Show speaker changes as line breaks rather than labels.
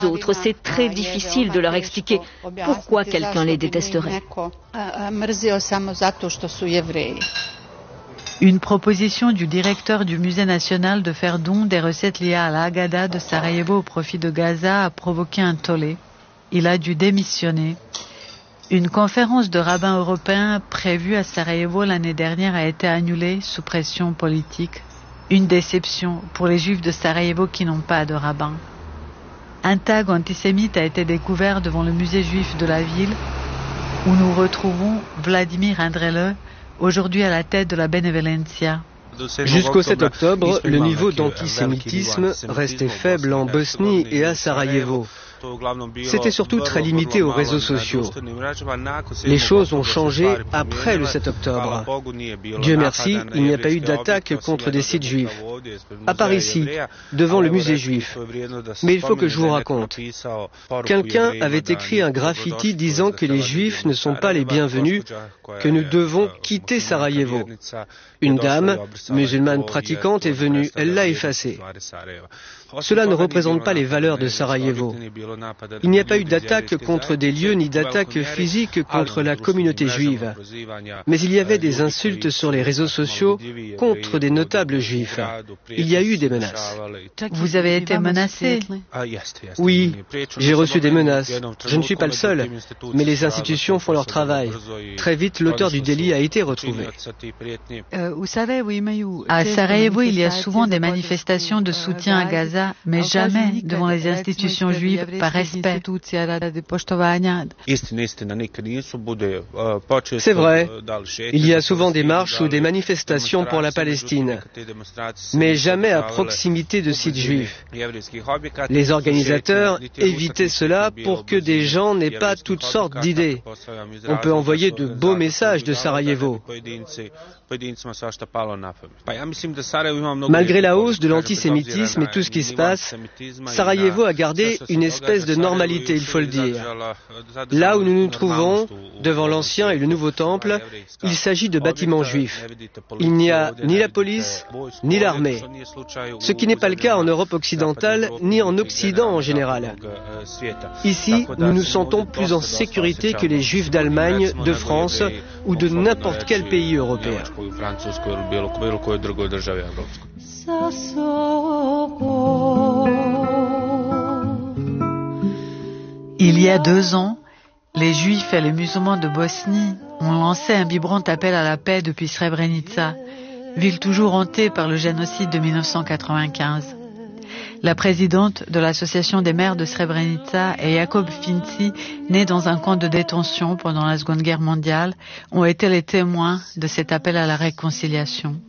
Autres, c'est très difficile de leur expliquer pourquoi quelqu'un les détesterait.
Une proposition du directeur du musée national de faire don des recettes liées à la Haggadah de Sarajevo au profit de Gaza a provoqué un tollé. Il a dû démissionner. Une conférence de rabbins européens prévue à Sarajevo l'année dernière a été annulée sous pression politique. Une déception pour les juifs de Sarajevo qui n'ont pas de rabbin. Un tag antisémite a été découvert devant le musée juif de la ville où nous retrouvons Vladimir Andrele, aujourd'hui à la tête de la Benevolencia.
Jusqu'au 7 octobre, le niveau d'antisémitisme restait faible en Bosnie et à Sarajevo. C'était surtout très limité aux réseaux sociaux. Les choses ont changé après le 7 octobre. Dieu merci, il n'y a pas eu d'attaque contre des sites juifs. À part ici, devant le musée juif. Mais il faut que je vous raconte. Quelqu'un avait écrit un graffiti disant que les juifs ne sont pas les bienvenus, que nous devons quitter Sarajevo. Une dame, musulmane pratiquante, est venue, elle l'a effacé. Cela ne représente pas les valeurs de Sarajevo. Il n'y a pas eu d'attaque contre des lieux ni d'attaque physique contre la communauté juive. Mais il y avait des insultes sur les réseaux sociaux contre des notables juifs. Il y a eu des menaces.
Vous avez été menacé?
Oui, j'ai reçu des menaces. Je ne suis pas le seul, mais les institutions font leur travail. Très vite, l'auteur du délit a été retrouvé.
À Sarajevo, il y a souvent des manifestations de soutien à Gaza, mais jamais devant les institutions juives par respect.
C'est vrai, il y a souvent des marches ou des manifestations pour la Palestine, mais jamais à proximité de sites juifs. Les organisateurs évitaient cela pour que des gens n'aient pas toutes sortes d'idées. On peut envoyer de beaux messages de Sarajevo. Malgré la hausse de l'antisémitisme et tout ce qui se passe, Sarajevo a gardé une espèce de normalité, il faut le dire. Là où nous nous trouvons, devant l'ancien et le nouveau temple, il s'agit de bâtiments juifs. Il n'y a ni la police, ni l'armée. Ce qui n'est pas le cas en Europe occidentale, ni en Occident en général. Ici, nous nous sentons plus en sécurité que les juifs d'Allemagne, de France ou de n'importe quel pays européen.
Il y a 2 ans, les Juifs et les musulmans de Bosnie ont lancé un vibrant appel à la paix depuis Srebrenica, ville toujours hantée par le génocide de 1995. La présidente de l'association des maires de Srebrenica et Jakob Finci, né dans un camp de détention pendant la Seconde Guerre mondiale, ont été les témoins de cet appel à la réconciliation.